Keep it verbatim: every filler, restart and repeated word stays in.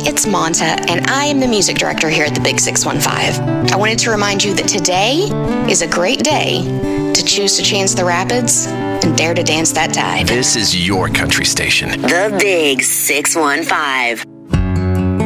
it's Monta, and I am the music director here at the Big six one five. I wanted to remind you that today is a great day to choose to chance the rapids and dare to dance that tide. This is your country station. The Big six one five.